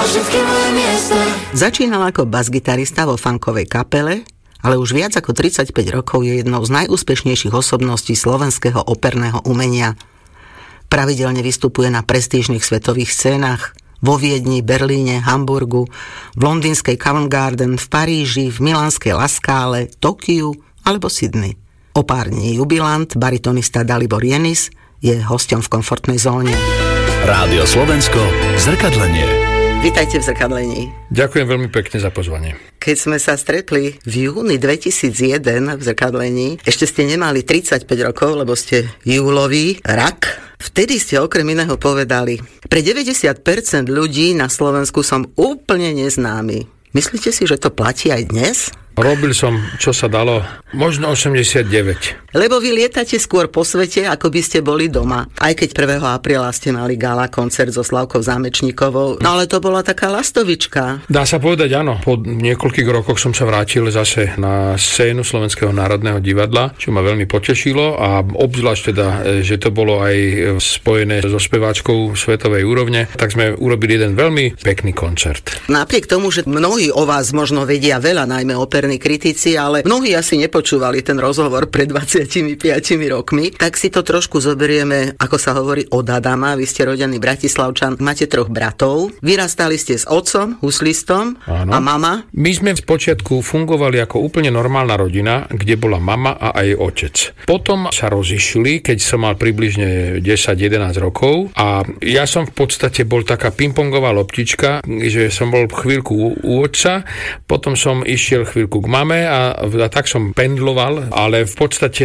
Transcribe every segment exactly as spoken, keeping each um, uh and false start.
všetky moje miesta. Začínal ako basgitarista vo funkovej kapele, ale už viac ako tridsaťpäť rokov je jednou z najúspešnejších osobností slovenského operného umenia. Pravidelne vystupuje na prestížnych svetových scénach vo Viedni, Berlíne, Hamburgu, v londýnskej Covent Garden, v Paríži, v milánskej La Scale, Tokiu alebo Sydney. O pár dní jubilant, baritonista Dalibor Jenis, je hosťom v komfortnej zóne. Rádio Slovensko, Zrkadlenie. Vítajte v Zrkadlení. Ďakujem veľmi pekne za pozvanie. Keď sme sa stretli v júni dvetisícjeden v Zrkadlení, ešte ste nemali tridsaťpäť rokov, lebo ste júlový rak. Vtedy ste okrem iného povedali: pre deväťdesiat percent ľudí na Slovensku som úplne neznámy. Myslíte si, že to platí aj dnes? Robil som, čo sa dalo, možno osemdesiatdeväť. Lebo vy lietate skôr po svete, ako by ste boli doma. Aj keď prvého apríla ste mali gala koncert so Slavkou Zámečníkovou. No ale to bola taká lastovička. Dá sa povedať, áno. Po niekoľkých rokoch som sa vrátil zase na scénu Slovenského národného divadla, čo ma veľmi potešilo a obzvlášť teda, že to bolo aj spojené so speváčkou svetovej úrovne, tak sme urobili jeden veľmi pekný koncert. Napriek tomu, že mnohí o vás možno vedia veľa, najmä operní kritici, ale mnohí asi nepočúvali ten rozhovor pred dvadsiatimi piatimi rokmi, tak si to trošku zoberieme, ako sa hovorí, od Adama. Vy ste rodený Bratislavčan, máte troch bratov, vyrastali ste s otcom, huslistom. Áno. A mama? My sme v počiatku fungovali ako úplne normálna rodina, kde bola mama a aj otec. Potom sa rozišli, keď som mal približne desať jedenásť rokov a ja som v podstate bol taká pingpongová loptička, že som bol chvíľku u, u otca, potom som išiel chvíľku k mame a, a tak som pendloval, ale v podstate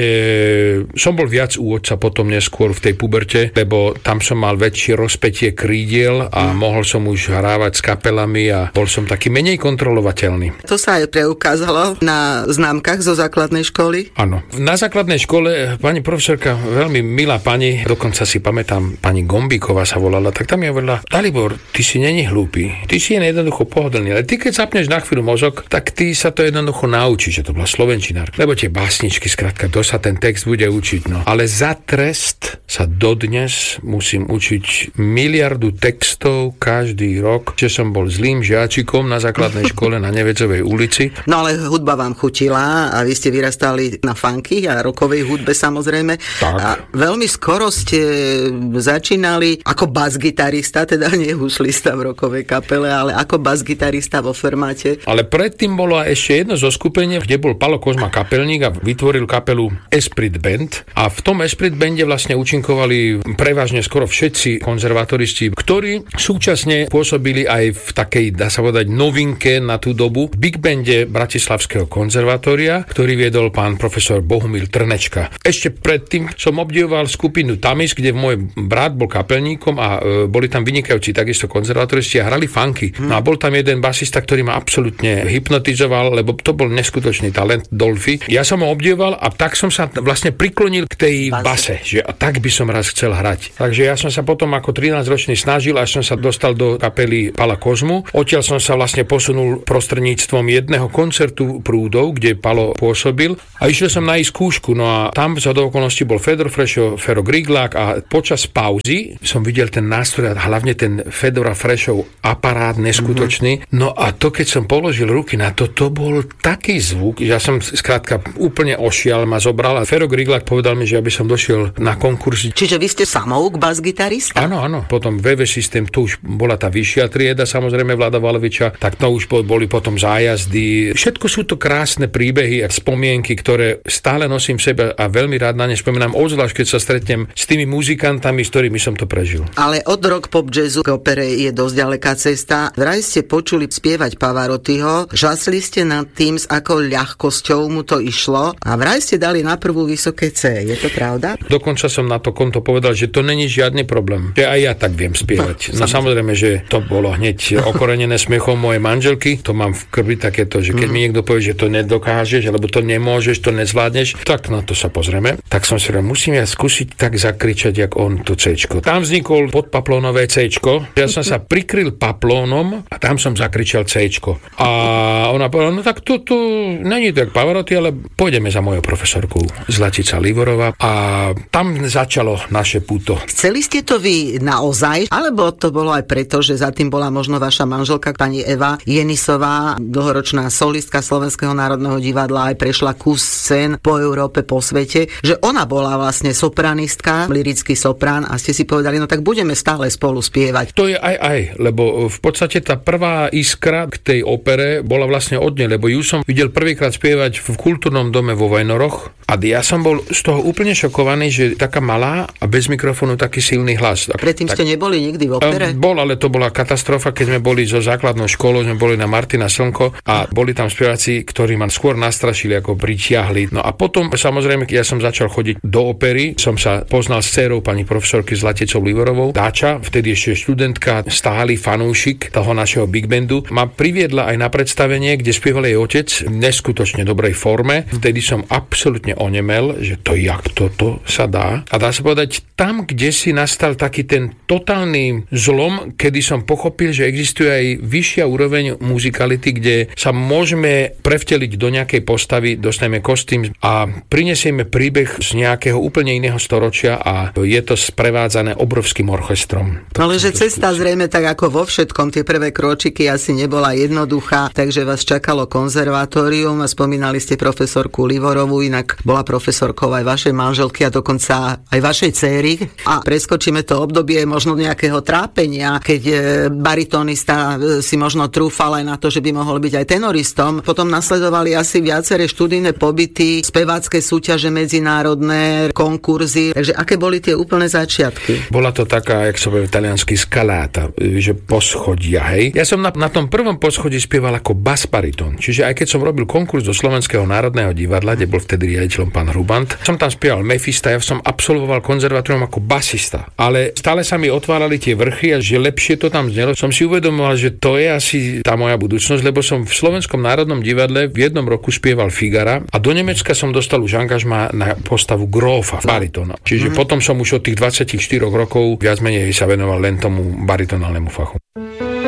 som bol viac u otca potom neskôr v tej puberte, lebo tam som mal väčšie rozpätie krídiel a mm. mohol som už hrávať s kapelami a bol som taký menej kontrolovateľný. To sa aj preukázalo na známkach zo základnej školy? Áno. Na základnej škole pani profesorka, veľmi milá pani, dokonca si pamätám, pani Gombíková sa volala, tak tam mi hovorila: Dalibor, ty si není hlúpy, ty si jen jednoducho pohodlný, ale ty keď zapneš na chvíľu mozog, tak ty sa to jednoducho naučí, že to bola slovenčinárka. Lebo tie básničky, skrátka, to sa ten text bude učiť. No. Ale za trest sa dodnes musím učiť miliardu textov každý rok, že som bol zlým žiačikom na základnej škole na Nevedzovej ulici. No ale hudba vám chutila a vy ste vyrastali na funky a rockovej hudbe samozrejme. Tak. A veľmi skoro ste začínali ako basgitarista, teda nie huslista v rockovej kapele, ale ako basgitarista vo formáte. Ale predtým bolo ešte jedno zoskupenie, kde bol Palo Kozma kapelník a vytvoril kapelu Esprit Band a v tom Esprit Bande vlastne účinkovali prevažne skoro všetci konzervatoristi, ktorí súčasne pôsobili aj v takej, dá sa povedať, novinke na tú dobu Big Bande Bratislavského konzervatória, ktorý viedol pán profesor Bohumil Trnečka. Ešte predtým som obdivoval skupinu Tamis, kde môj brat bol kapelníkom a e, boli tam vynikajúci takisto konzervatoristi a hrali funky. No a bol tam jeden basista, ktorý ma absolútne hypnotizoval, lebo to bol neskutočný talent, Dolphy. Ja som ho obdivoval a tak som sa vlastne priklonil k tej base, že tak by som raz chcel hrať. Takže ja som sa potom ako trinásťročný snažil, až som sa dostal do kapely Pala Kozmu. Odtiaľ som sa vlastne posunul prostredníctvom jedného koncertu Prúdov, kde Palo pôsobil a išiel som na ich skúšku. No a tam za do okolností bol Fedor Frešo, Fero Griglák a počas pauzy som videl ten nástroj a hlavne ten Fedora Frešov aparát neskutočný. Mm-hmm. No a to, keď som položil ruky na to, to bol taký zvuk, že ja som skrátka úplne ošial, ma zobral a Fero Griglák povedal mi, že aby som došiel na konkurs. Čiže vy ste samouk basgitarista? Áno, áno. Potom vé vé systém, to už bola tá vyššia trieda, samozrejme Vlada Valoviča, tak to už boli potom zájazdy. Všetko sú to krásne príbehy a spomienky, ktoré stále nosím v sebe a veľmi rád na ne spomínam, obzvlášť keď sa stretnem s tými muzikantami, s ktorými som to prežil. Ale od rock pop jazzu k opere je dosť ďaleká cesta. Vraj ste počuli spievať Pavarottiho, žasli ste nad tým, s akou ľahkosťou mu to išlo a vraj ste dali na prvú vysoké C. Je to pravda? Dokonca som na to konto povedal, že to není žiadny problém. Že aj ja tak viem spievať. No, no samozrejme, že to bolo hneď okorenené smiechom mojej manželky. To mám v krvi takéto, že keď mm. mi niekto povie, že to nedokážeš, alebo to nemôžeš, to nezvládneš, tak na to sa pozrieme. Tak som si hovoril, musím ja skúsiť tak zakričať, jak on to Cčko. Tam vznikol podpaplónové Cčko. Ja som sa prikryl paplónom a tam som zakričal Cčko. A ona povedala, no tak tak toto není to jak Pavarotti, ale pôjdeme za mojou profesorkou Zlatica Livorová a tam začalo naše puto. Chceli ste to vy naozaj, alebo to bolo aj preto, že za tým bola možno vaša manželka, pani Eva Jenisová, dlhoročná solistka Slovenského národného divadla, aj prešla kus scén po Európe, po svete, že ona bola vlastne sopranistka, lyrický soprán a ste si povedali, no tak budeme stále spolu spievať. To je aj aj, lebo v podstate tá prvá iskra k tej opere bola vlastne od nej, lebo ju som videl prvýkrát spievať v kultúrnom dome vo Vajnoroch a ja som bol z toho úplne šokovaný, že taká malá a bez mikrofónu taký silný hlas. Predtým tak, ste neboli nikdy v opere? Bol, ale to bola katastrofa, keď sme boli zo základnou školou, sme boli na Martina Slnko a boli tam spievaci, ktorí ma skôr nastrašili, ako pritiahli. No a potom, samozrejme, ja som začal chodiť do opery, som sa poznal s dcérou pani profesorky Zlaticou Livorovou, Dáča, vtedy ešte študentka, stály fanúšik toho našeho big bandu. Ma priviedla aj na predstavenie, kde spieval jej otec v neskutočne dobrej forme. Vtedy som absolútne onemel, že to jak toto sa dá. A dá sa povedať, tam, kde si nastal taký ten totálny zlom, kedy som pochopil, že existuje aj vyššia úroveň muzikality, kde sa môžeme prevteliť do nejakej postavy, dostaneme kostým a prinesieme príbeh z nejakého úplne iného storočia a je to sprevádzané obrovským orchestrom. Ale že cesta zrejme tak ako vo všetkom, tie prvé kročiky asi nebola jednoduchá, takže vás čakalo konzervatórium a spomínali ste profesorku Livorovú, inak bola profesorkou aj vašej manželky a dokonca aj vašej céry. A preskočíme to obdobie možno nejakého trápenia, keď baritonista si možno trúfal aj na to, že by mohol byť aj tenoristom. Potom nasledovali asi viaceré študijné pobyty, spevácké súťaže medzinárodné, konkurzy. Takže aké boli tie úplné začiatky? Bola to taká, jak sa povie taliansky, skaláta, že poschodia, hej. Ja som na, na tom prvom poschodí spieval ako basbaritón. Čiže aj keď som robil konkurs do Slovenského národného divadla, kde bol vtedy riaditeľom pán Hrubant, som tam spieval Mefista, ja som absolvoval konzervatórium ako basista. Ale stále sa mi otvárali tie vrchy a že lepšie to tam znelo. Som si uvedomoval, že to je asi tá moja budúcnosť, lebo som v Slovenskom národnom divadle v jednom roku spieval Figara a do Nemecka som dostal už angažma na postavu Grófa, baritóna. Čiže mm-hmm. potom som už od tých dvadsaťštyri rokov viac menej sa venoval len tomu baritonálnemu fachu.